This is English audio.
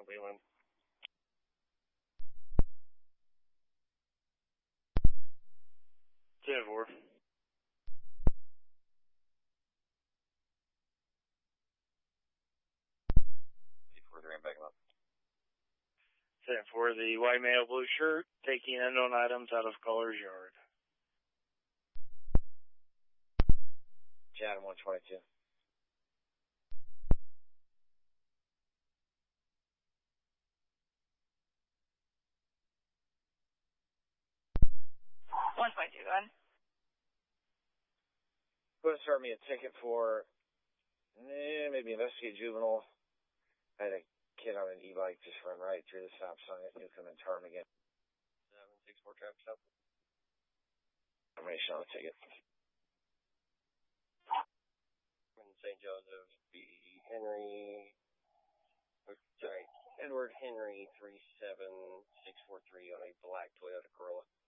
Leland. 10-4. 3, back him up. 10-4, the white male blue shirt, taking unknown items out of caller's yard. Chad 122. 122, go ahead. Go ahead and start me a ticket for maybe investigate juvenile. I had a kid on an e-bike just run right through the stop sign at Newcomb and Ptarmigan. 764 traffic stop. Information on the ticket. In St. Joseph, Edward Henry 37643 on a black Toyota Corolla.